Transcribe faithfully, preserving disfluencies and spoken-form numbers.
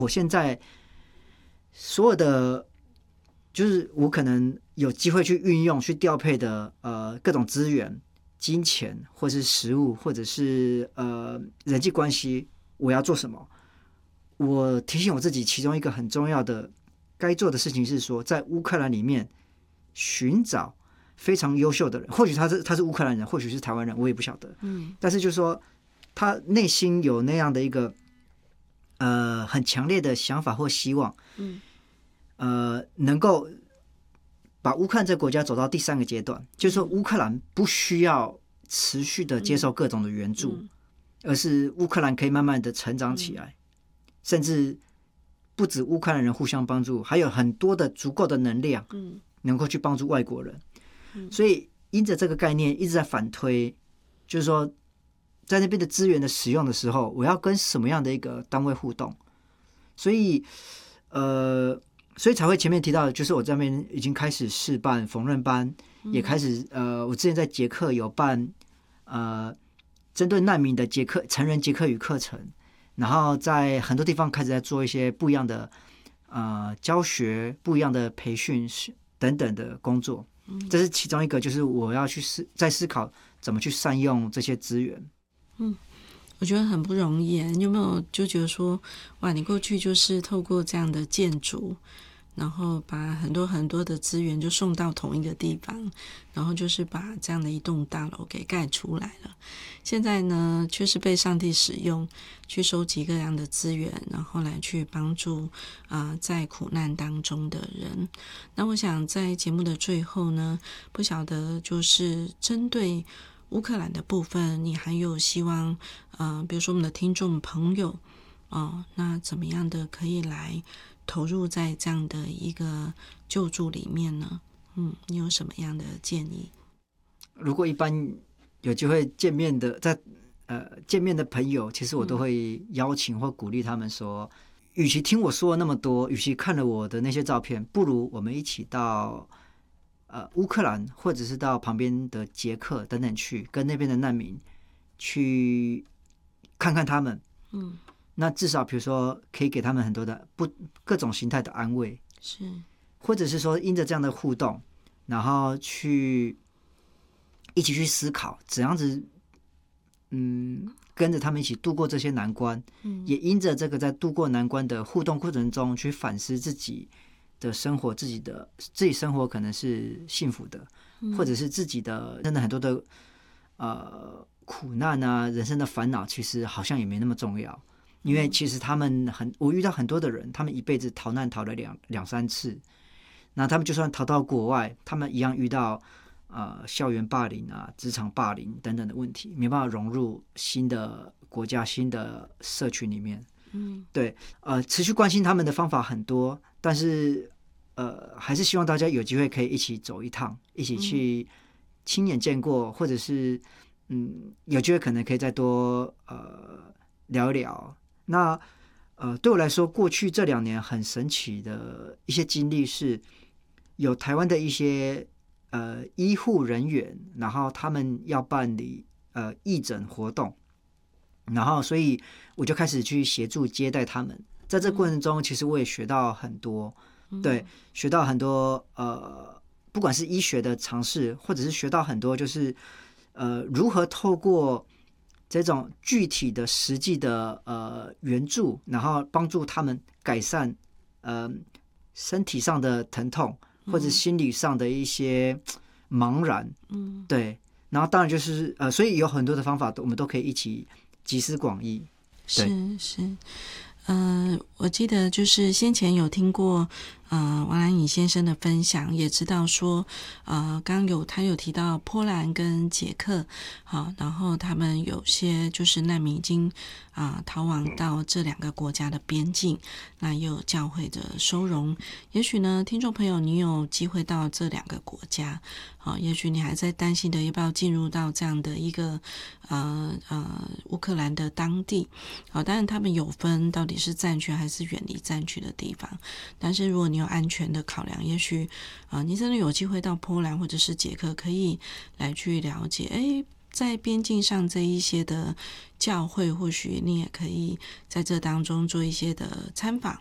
我现在所有的就是我可能有机会去运用、去调配的呃各种资源、金钱，或是食物，或者是呃人际关系，我要做什么？我提醒我自己，其中一个很重要的该做的事情是说，在乌克兰里面寻找非常优秀的人，或许他是他是乌克兰人，或许是台湾人，我也不晓得。嗯，但是就是说，他内心有那样的一个呃很强烈的想法或希望，嗯，呃，能够把乌克兰这个国家走到第三个阶段，就是说乌克兰不需要持续的接受各种的援助，嗯嗯、而是乌克兰可以慢慢的成长起来，嗯、甚至不止乌克兰人互相帮助，还有很多的足够的能量，嗯，能够去帮助外国人。嗯、所以因着这个概念一直在反推，就是说在那边的资源的使用的时候，我要跟什么样的一个单位互动？所以，呃。所以才会前面提到的，就是我这边已经开始试办缝纫班，嗯、也开始呃，我之前在捷克有办呃针对难民的捷克成人捷克语课程，然后在很多地方开始在做一些不一样的呃教学、不一样的培训等等的工作。嗯、这是其中一个，就是我要去思在思考怎么去善用这些资源。 嗯。我觉得很不容易，你有没有就觉得说，哇，你过去就是透过这样的建筑，然后把很多很多的资源就送到同一个地方，然后就是把这样的一栋大楼给盖出来了。现在呢，却是被上帝使用，去收集各样的资源，然后来去帮助啊、呃、在苦难当中的人。那我想在节目的最后呢，不晓得就是针对乌克兰的部分，你还有希望呃，比如说我们的听众朋友哦，那怎么样的可以来投入在这样的一个救助里面呢？嗯，你有什么样的建议？ 如果一般有机会见面的，在呃见面的朋友，其实我都会邀请或鼓励他们说，与其听我说了那么多，与其看了我的那些照片，不如我们一起到呃乌克兰，或者是到旁边的捷克等等去，跟那边的难民去看看他们。嗯，那至少比如说可以给他们很多的不各种形态的安慰， 是， 或者是说因着这样的互动，然后去一起去思考怎样子，嗯，跟着他们一起度过这些难关，嗯，也因着这个在度过难关的互动过程中，去反思自己的生活，自己的自己生活可能是幸福的，嗯、或者是自己的真的很多的呃苦难啊，人生的烦恼，其实好像也没那么重要。因为其实他们很，我遇到很多的人，他们一辈子逃难逃了两两三次，那他们就算逃到国外，他们一样遇到呃校园霸凌啊、职场霸凌等等的问题，没办法融入新的国家、新的社群里面。嗯，对，呃，持续关心他们的方法很多，但是呃，还是希望大家有机会可以一起走一趟，一起去亲眼见过，或者是嗯，有机会可能可以再多呃聊一聊。那呃，对我来说，过去这两年很神奇的一些经历是，有台湾的一些呃医护人员，然后他们要办理呃义诊活动，然后所以我就开始去协助接待他们。在这过程中，其实我也学到很多，嗯、对，学到很多呃，不管是医学的常识，或者是学到很多就是呃如何透过这种具体的、实际的呃援助，然后帮助他们改善呃身体上的疼痛，或者心理上的一些茫然，嗯，对。然后当然就是呃，所以有很多的方法，我们都可以一起集思广益。 是是，呃，我记得就是先前有听过呃王兰颖先生的分享，也知道说呃刚有他有提到波兰跟捷克，好，然后他们有些就是难民已经啊、呃、逃亡到这两个国家的边境，那也有教会的收容。也许呢，听众朋友你有机会到这两个国家，好，也许你还在担心的要不要进入到这样的一个呃呃乌克兰的当地，好，当然他们有分到底是战区还是远离战区的地方，但是如果你有安全的考量，也许啊、呃、你真的有机会到波兰或者是捷克，可以来去了解，哎， 在边境上这一些的教会，或许你也可以在这当中做一些的参访，